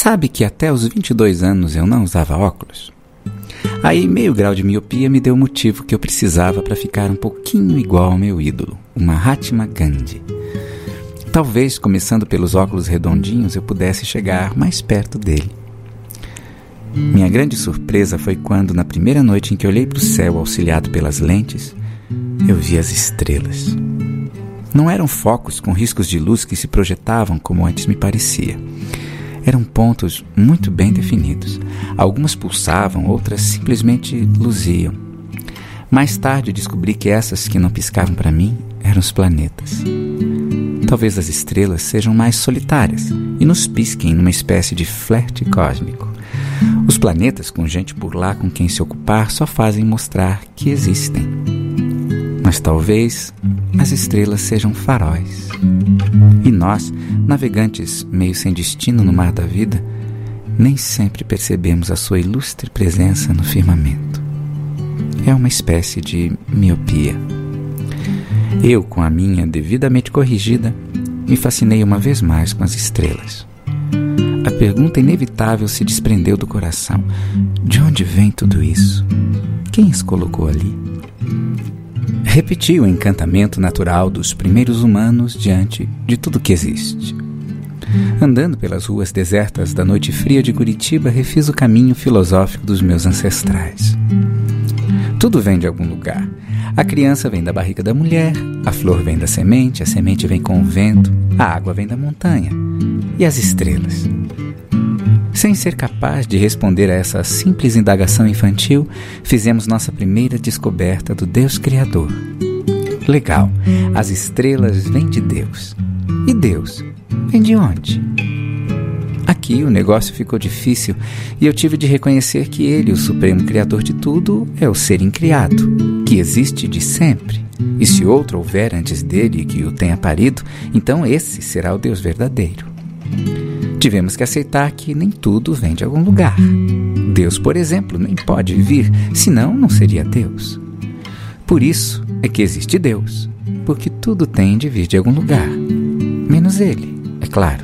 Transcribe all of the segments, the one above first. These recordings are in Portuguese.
Sabe que até os 22 anos eu não usava óculos? Aí meio grau de miopia me deu o motivo que eu precisava para ficar um pouquinho igual ao meu ídolo, o Mahatma Gandhi. Talvez, começando pelos óculos redondinhos, eu pudesse chegar mais perto dele. Minha grande surpresa foi quando, na primeira noite em que olhei para o céu auxiliado pelas lentes, eu vi as estrelas. Não eram focos com riscos de luz que se projetavam como antes me parecia. Eram pontos muito bem definidos. Algumas pulsavam, outras simplesmente luziam. Mais tarde descobri que essas que não piscavam para mim eram os planetas. Talvez as estrelas sejam mais solitárias e nos pisquem numa espécie de flerte cósmico. Os planetas, com gente por lá com quem se ocupar, só fazem mostrar que existem. Mas talvez as estrelas sejam faróis. E nós, navegantes meio sem destino no mar da vida, nem sempre percebemos a sua ilustre presença no firmamento. É uma espécie de miopia. Eu, com a minha devidamente corrigida, me fascinei uma vez mais com as estrelas. A pergunta inevitável se desprendeu do coração. De onde vem tudo isso? Quem as colocou ali? Repeti o encantamento natural dos primeiros humanos diante de tudo que existe. Andando pelas ruas desertas da noite fria de Curitiba, refiz o caminho filosófico dos meus ancestrais. Tudo vem de algum lugar. A criança vem da barriga da mulher, a flor vem da semente, a semente vem com o vento, a água vem da montanha. E as estrelas? Sem ser capaz de responder a essa simples indagação infantil, fizemos nossa primeira descoberta do Deus Criador. Legal, as estrelas vêm de Deus. E Deus vem de onde? Aqui o negócio ficou difícil e eu tive de reconhecer que Ele, o Supremo Criador de tudo, é o ser incriado, que existe de sempre. E se outro houver antes dele que o tenha parido, então esse será o Deus verdadeiro. Tivemos que aceitar que nem tudo vem de algum lugar. Deus, por exemplo, nem pode vir, senão não seria Deus. Por isso é que existe Deus, porque tudo tem de vir de algum lugar. Menos Ele, é claro.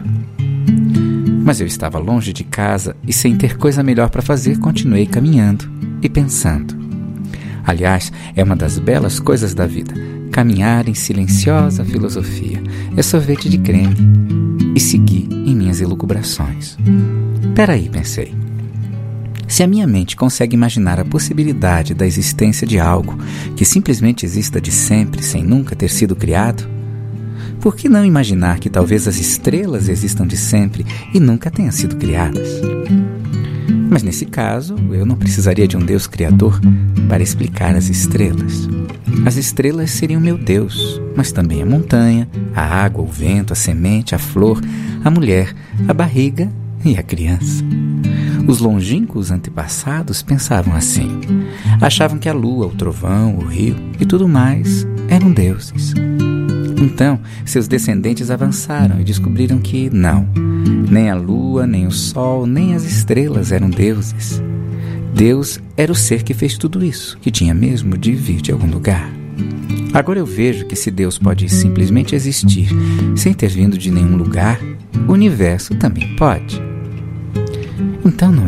Mas eu estava longe de casa e, sem ter coisa melhor para fazer, continuei caminhando e pensando. Aliás, é uma das belas coisas da vida, caminhar em silenciosa filosofia. É sorvete de creme. E segui em minhas elucubrações. Peraí, pensei. Se a minha mente consegue imaginar a possibilidade da existência de algo que simplesmente exista de sempre, sem nunca ter sido criado, por que não imaginar que talvez as estrelas existam de sempre e nunca tenham sido criadas? Mas nesse caso, eu não precisaria de um Deus criador para explicar as estrelas. As estrelas seriam meu Deus, mas também a montanha, a água, o vento, a semente, a flor, a mulher, a barriga e a criança. Os longínquos antepassados pensavam assim. Achavam que a lua, o trovão, o rio e tudo mais eram deuses. Então, seus descendentes avançaram e descobriram que não, nem a lua, nem o sol, nem as estrelas eram deuses. Deus era o ser que fez tudo isso, que tinha mesmo de vir de algum lugar. Agora eu vejo que se Deus pode simplesmente existir sem ter vindo de nenhum lugar, o universo também pode. Então não